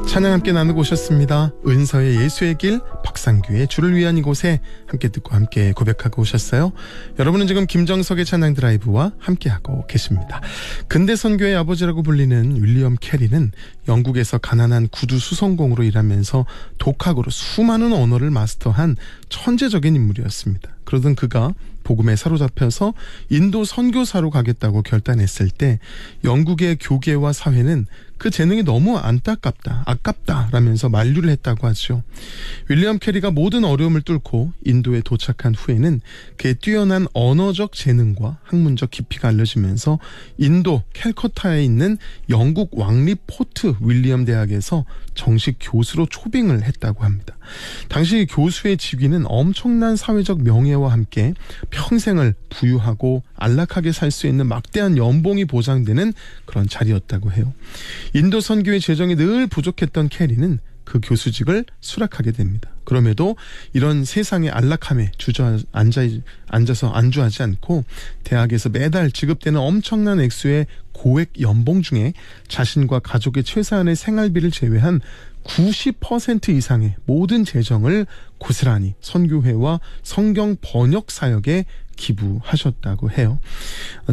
찬양 함께 나누고 오셨습니다. 은서의 예수의 길, 박상규의 주를 위한 이곳에 함께 듣고 함께 고백하고 오셨어요. 여러분은 지금 김정석의 찬양 드라이브와 함께하고 계십니다. 근대 선교의 아버지라고 불리는 윌리엄 캐리는 영국에서 가난한 구두 수성공으로 일하면서 독학으로 수많은 언어를 마스터한 천재적인 인물이었습니다. 그러던 그가 복음에 사로잡혀서 인도 선교사로 가겠다고 결단했을 때 영국의 교계와 사회는 그 재능이 너무 아깝다 라면서 만류를 했다고 하죠. 윌리엄 캐리가 모든 어려움을 뚫고 인도에 도착한 후에는 그의 뛰어난 언어적 재능과 학문적 깊이가 알려지면서 인도 캘커타에 있는 영국 왕립 포트 윌리엄 대학에서 정식 교수로 초빙을 했다고 합니다. 당시 교수의 직위는 엄청난 사회적 명예와 함께 평생을 부유하고 안락하게 살 수 있는 막대한 연봉이 보장되는 그런 자리였다고 해요. 인도 선교의 재정이 늘 부족했던 캐리는 그 교수직을 수락하게 됩니다. 그럼에도 이런 세상의 안락함에 앉아서 안주하지 않고 대학에서 매달 지급되는 엄청난 액수의 고액 연봉 중에 자신과 가족의 최소한의 생활비를 제외한 90% 이상의 모든 재정을 고스란히 선교회와 성경 번역 사역에 기부하셨다고 해요.